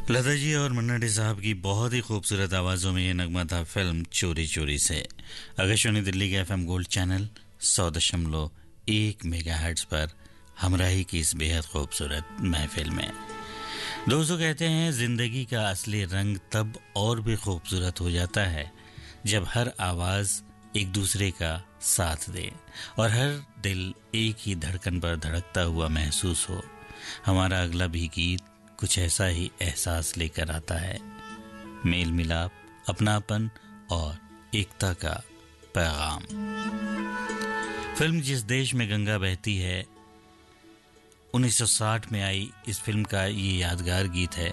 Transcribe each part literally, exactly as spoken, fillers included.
लता जी और मन्ना डे साहब की बहुत ही खूबसूरत आवाज़ों में ये नगमा था फिल्म चोरी चोरी से। आकाशवाणी दिल्ली के एफएम गोल्ड चैनल सौ दशमलव एक मेगाहर्ट्ज़ पर हमराही की इस बेहद खूबसूरत महफिल में दोस्तों कहते हैं जिंदगी का असली रंग तब और भी खूबसूरत हो जाता है जब हर आवाज़ एक दूसरे का साथ दे और हर दिल एक ही धड़कन पर धड़कता हुआ महसूस हो। हमारा अगला भी गीत कुछ ऐसा ही एहसास लेकर आता है, मेल मिलाप, अपनापन और एकता का पैगाम। फिल्म जिस देश में गंगा बहती है उन्नीस सौ साठ में आई इस फिल्म का ये यादगार गीत है।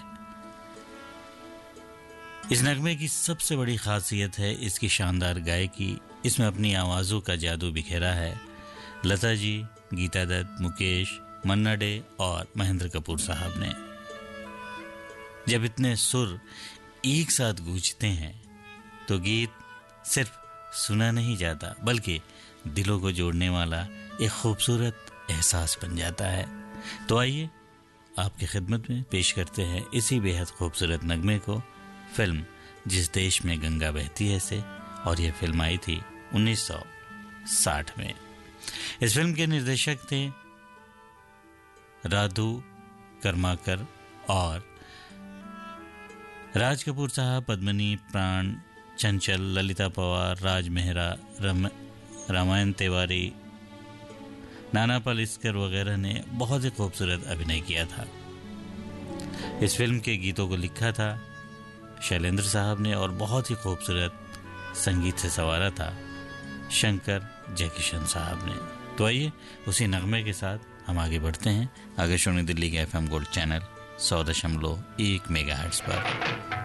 इस नगमे की सबसे बड़ी खासियत है इसकी शानदार गायकी। इसमें अपनी आवाज़ों का जादू बिखेरा है लता जी, गीता दत्त, मुकेश, मन्ना डे और महेंद्र कपूर साहब ने। जब इतने सुर एक साथ गूंजते हैं तो गीत सिर्फ सुना नहीं जाता बल्कि दिलों को जोड़ने वाला एक खूबसूरत एहसास बन जाता है। तो आइए आपकी खिदमत में पेश करते हैं इसी बेहद खूबसूरत नगमे को, फिल्म जिस देश में गंगा बहती है से। और यह फिल्म आई थी उन्नीस सौ साठ में। इस फिल्म के निर्देशक थे राधू कर्माकर और राज कपूर साहब, पद्मनी, प्राण, चंचल, ललिता पवार, राज मेहरा, रम, रामायण तिवारी, नाना पालेकर वगैरह ने बहुत ही खूबसूरत अभिनय किया था। इस फिल्म के गीतों को लिखा था शैलेंद्र साहब ने और बहुत ही खूबसूरत संगीत से संवारा था शंकर जयकिशन साहब ने। तो आइए उसी नगमे के साथ हम आगे बढ़ते हैं आकाशवाणी दिल्ली के एफएम गोल्ड चैनल सौ दशमलव एक मेगाहर्ट्ज़ पर।